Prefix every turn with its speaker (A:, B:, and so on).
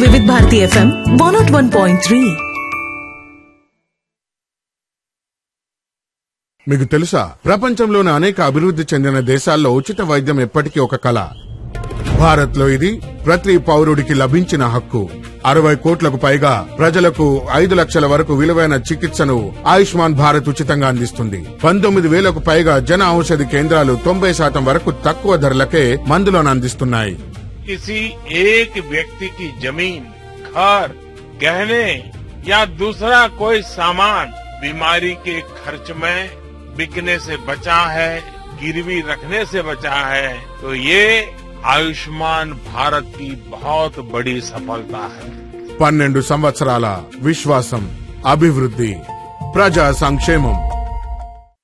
A: వివిధ భారతి FM 101.3.
B: మీకు తెలుసా, ప్రపంచంలోని అనేక అభివృద్ధి చెందిన దేశాల్లో ఉచిత వైద్యం ఎప్పటికీ ఒక కళ. భారత్ లో ఇది ప్రతి పౌరుడికి లభించిన హక్కు. 60 కోట్లకు పైగా ప్రజలకు 5 లక్షల వరకు విలువైన చికిత్సను ఆయుష్మాన్ భారత్ ఉచితంగా అందిస్తుంది. 19,000కు పైగా జన ఔషధి కేంద్రాలు 90% వరకు తక్కువ ధరలకే మందులను అందిస్తున్నాయి.
C: किसी एक व्यक्ति की जमीन, घर, गहने या दूसरा कोई सामान बीमारी के खर्च में बिकने से बचा है, गिरवी रखने से बचा है, तो ये आयुष्मान भारत की बहुत बड़ी सफलता है.
B: 12 సంవత్సరాల విశ్వాసం, అభివృద్ధి, ప్రజా సంక్షేమం.